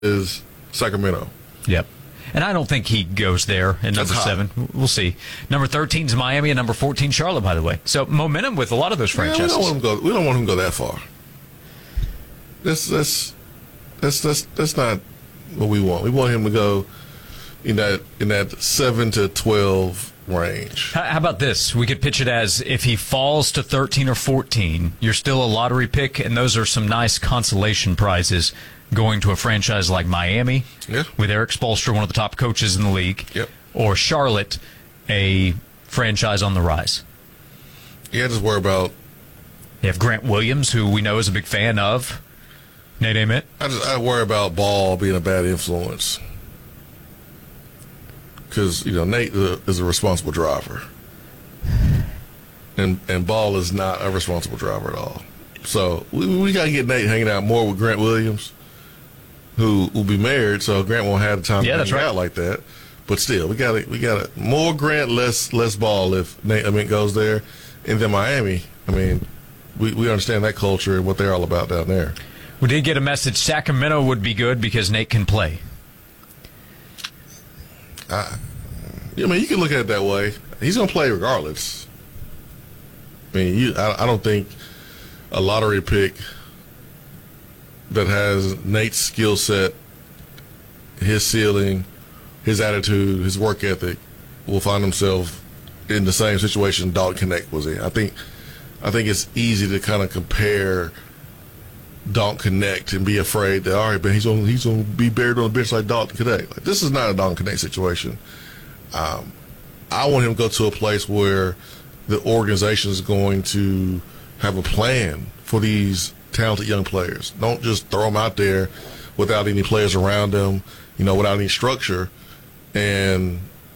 is Sacramento. Yep. And I don't think he goes there in number 7. We'll see. Number 13 is Miami, and number 14, Charlotte, by the way. So momentum with a lot of those franchises. We don't want him to go that far. That's not what we want. We want him to go in that 7 to 12 range. How about this? We could pitch it as if he falls to 13 or 14, you're still a lottery pick, and those are some nice consolation prizes going to a franchise like Miami, with Eric Spoelstra, one of the top coaches in the league, or Charlotte, a franchise on the rise. Yeah, just worry about... You have Grant Williams, who we know is a big fan of. Nate Ament. I worry about Ball being a bad influence. Because, Nate is a responsible driver. And Ball is not a responsible driver at all. So we got to get Nate hanging out more with Grant Williams, who will be married, so Grant won't have the time to hang out like that. But still, we got more Grant, less Ball if Nate Ament goes there. And then Miami, we understand that culture and what they're all about down there. We did get a message Sacramento would be good because Nate can play. You can look at it that way. He's going to play regardless. I don't think a lottery pick that has Nate's skill set, his ceiling, his attitude, his work ethic will find himself in the same situation Dalton Knecht was in. I think it's easy to kind of compare Dalton Knecht and be afraid that, all right, but he's going to be buried on the bench like Dalton Knecht. Like, this is not a Dalton Knecht situation. I want him to go to a place where the organization is going to have a plan for these talented young players. Don't just throw them out there without any players around them, without any structure. And,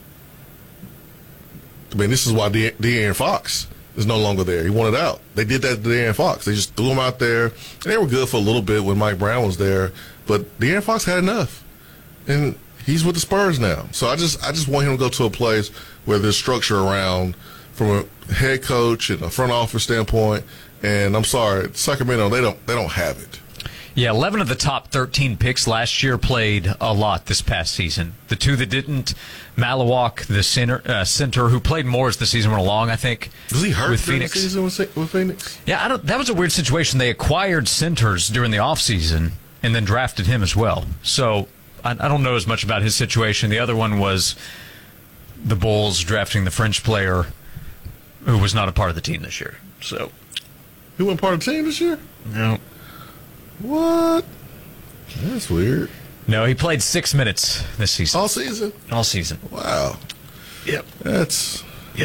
this is why De'Aaron Fox is no longer there. He wanted out. They did that to De'Aaron Fox. They just threw him out there. And they were good for a little bit when Mike Brown was there. But De'Aaron Fox had enough. And he's with the Spurs now. So I just want him to go to a place where there's structure around from a head coach and a front office standpoint. And I'm sorry, Sacramento, they don't have it. Yeah, 11 of the top 13 picks last year played a lot this past season. The two that didn't, Malawak, the center who played more as the season went along, I think. Was he hurt with Phoenix? The season with Phoenix? Yeah, that was a weird situation. They acquired centers during the offseason and then drafted him as well. So I don't know as much about his situation. The other one was the Bulls drafting the French player who was not a part of the team this year. So he wasn't part of the team this year? No. What? That's weird. No, he played 6 minutes this season. All season? All season. Wow. Yep. That's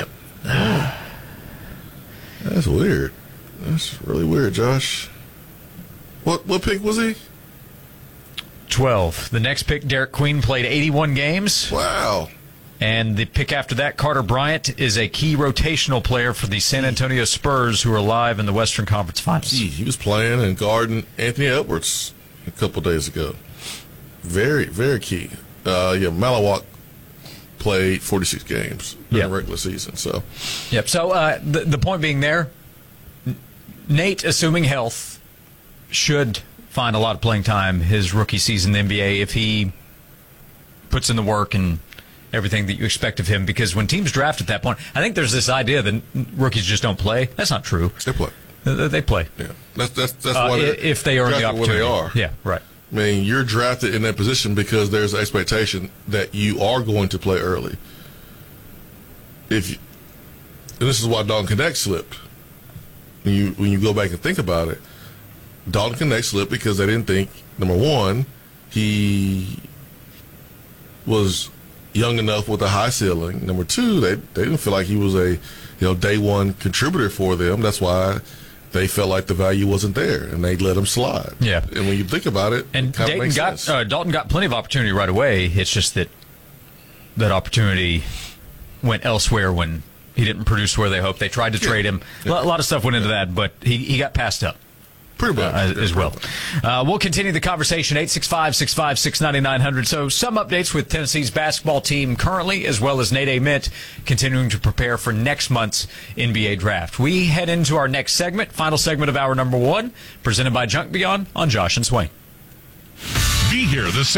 weird. That's really weird, Josh. What pick was he? 12. The next pick, Derek Queen, played 81 games. Wow. And the pick after that, Carter Bryant, is a key rotational player for the San Antonio Spurs, who are live in the Western Conference Finals. He was playing and guarding Anthony Edwards a couple days ago. Very, very key. Malawak played 46 games in the regular season. So, So the point being there, Nate, assuming health, should find a lot of playing time his rookie season in the NBA if he puts in the work and everything that you expect of him, because when teams draft at that point, I think there's this idea that rookies just don't play. That's not true. They play. They play. Yeah, that's why if they earn the opportunity. Where they are. Yeah, right. You're drafted in that position because there's an expectation that you are going to play early. And this is why Dalton Knecht slipped. When you go back and think about it, Dalton Knecht slipped because they didn't think, number one, he was young enough with a high ceiling. Number two, they didn't feel like he was a day one contributor for them. That's why they felt like the value wasn't there, and they let him slide. Yeah. And when you think about it, and Dalton got plenty of opportunity right away. It's just that opportunity went elsewhere when he didn't produce where they hoped. They tried to trade him. A lot of stuff went into that, but he got passed up. Pretty much. As well. We'll continue the conversation, 865-656-9900. So some updates with Tennessee's basketball team currently, as well as Nate Ament continuing to prepare for next month's NBA draft. We head into our next segment, final segment of hour number 1, presented by Junk Beyond on Josh and Swain. Be here this